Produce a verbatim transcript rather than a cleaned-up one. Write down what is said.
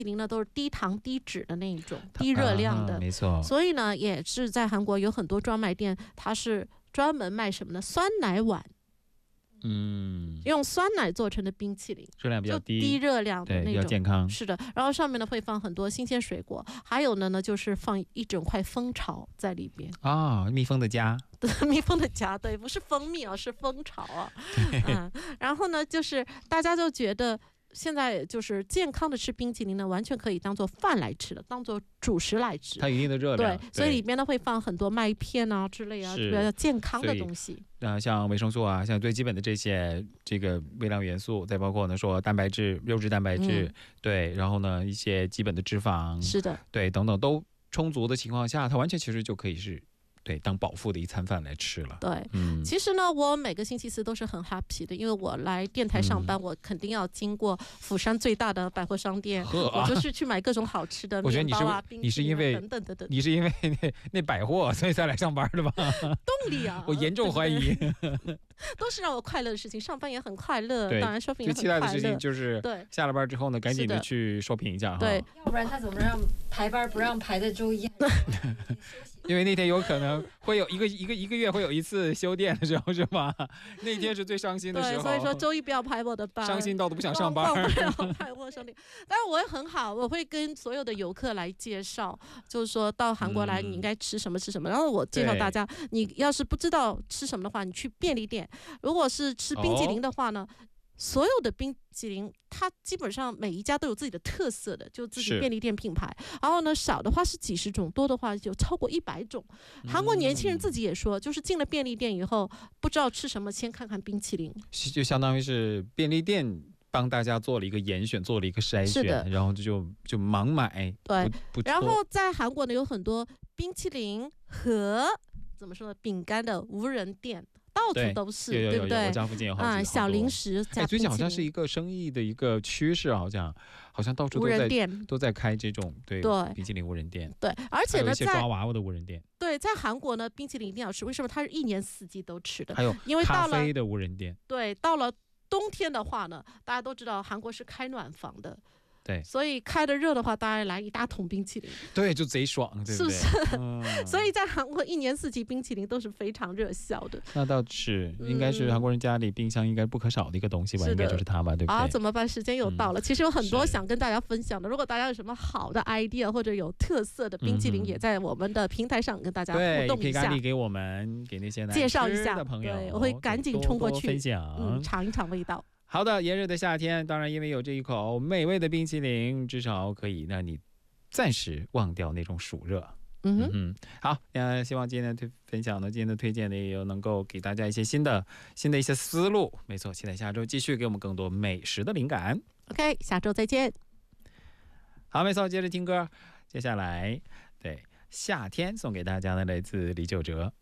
淋呢都是低糖低脂的那一种，低热量的， 啊、没错。 所以呢，也是在韩国有很多专卖店，它是专门卖什么呢？酸奶碗。 嗯， 用酸奶做成的冰淇淋， 热量比较低， 就低热量的那种， 比较健康。 是的，然后上面呢会放很多新鲜水果，还有呢呢就是放一整块蜂巢在里边啊、哦，蜜蜂的家， 蜜蜂的家，对，不是蜂蜜啊，是蜂巢啊。嗯，然后呢，就是大家就觉得。现在就是健康的吃冰淇淋呢，完全可以当做饭来吃的，当做主食来吃。 它有一定的热量， 对，所以里面呢会放很多麦片啊之类啊，比较健康的东西。 那、呃、像维生素啊，像最基本的这些这个微量元素，再包括呢说蛋白质、优质蛋白质，嗯、对，然后呢一些基本的脂肪， 是的， 对，等等都充足的情况下，它完全其实就可以是。对，当饱腹的一餐饭来吃了。 对，嗯，其实呢，我每个星期四都是很 happy 的，因为我来电台上班，嗯、我肯定要经过釜山最大的百货商店，我就是去买各种好吃的面包啊、冰淇淋啊等等等等。 你是因为那那百货所以才来上班的吧？ 动力啊！ 我严重怀疑， 都是让我快乐的事情，上班也很快乐，当然 shopping 也很快乐。 最期待的事情就是对， 下了班之后呢，赶紧的去 shopping 一下哈。 对， 要不然他怎么让排班不让排在周一？ 因为那天有可能会有一个一个一个月会有一次休店的时候，是吧？那天是最伤心的时候。 对，所以说周一不要排我的班， 伤心到都不想上班。 不要排我兄弟，但是我也很好，我会跟所有的游客来介绍，就是说到韩国来你应该吃什么吃什么，然后我介绍大家，你要是不知道吃什么的话，你去便利店。如果是吃冰淇淋的话呢？哦，所有的冰淇淋，它基本上每一家都有自己的特色的，就自己便利店品牌。然后呢，少的话是几十种，多的话有超过一百种。韩国年轻人自己也说，就是进了便利店以后，不知道吃什么，先看看冰淇淋， 就相当于是便利店帮大家做了一个严选，做了一个筛选，然后就就就盲买。 对，然后在韩国呢，有很多冰淇淋和怎么说呢，饼干的无人店。到处都是， 对, 对不对？ 我家附近有好几个、 啊、小零食加冰淇淋。 哎，最近好像是一个生意的一个趋势，好像好像到处都在无人店都在开这种 对, 对冰淇淋无人店。 对，而且呢， 还有一些抓娃娃的无人店。 对，在韩国呢，冰淇淋一定要吃，为什么？它是一年四季都吃的。 还有因为到了咖啡的无人店。 对，到了冬天的话呢，大家都知道韩国是开暖房的。 对， 所以开的热的话，大家来一大桶冰淇淋， 对，就贼爽，对不对？ 是不是？嗯、所以在韩国一年四季冰淇淋都是非常热销的。 那倒是，应该是韩国人家里冰箱应该不可少的一个东西吧？应该就是它吧，对不对？ 啊，怎么办？时间又到了、嗯。其实有很多想跟大家分享的，如果大家有什么好的 idea 或者有特色的冰淇淋，也在我们的平台上跟大家互动一下。 对，可以给我们给那些介绍一下的朋友， 对，我会赶紧冲过去多多分享、 嗯，尝一尝味道。 好的，炎热的夏天，当然因为有这一口美味的冰淇淋，至少可以让你暂时忘掉那种暑热。 嗯哼， 嗯好，呃，希望今天的分享呢，今天的推荐呢，也有能够给大家一些新的新的一些思路。没错，期待下周继续给我们更多美食的灵感。 OK， 下周再见。 好，没错，接着听歌，接下来对夏天送给大家的来自李玖哲。